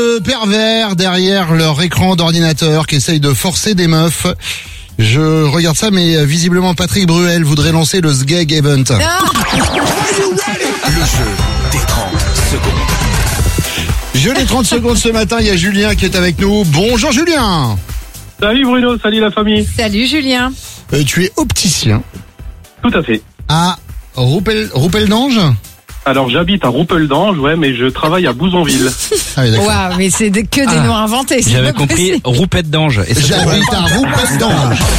Pervers derrière leur écran d'ordinateur qui essaye de forcer des meufs. Je regarde ça, mais visiblement Patrick Bruel voudrait lancer le Sgeg Event. Le jeu des 30 secondes. Jeu des 30 secondes ce matin, il y a Julien qui est avec nous. Bonjour Julien. Salut Bruno, salut la famille. Salut Julien. Tu es opticien Tout à fait. à Rouppeldange. Alors j'habite à Rouppeldange, ouais, mais je travaille à Bouzonville. Ah oui, d'accord. Waouh, mais c'est que des noms inventés. c'est J'avais pas compris possible. roupette d'ange. Et ça, J'habite à Rouppeldange.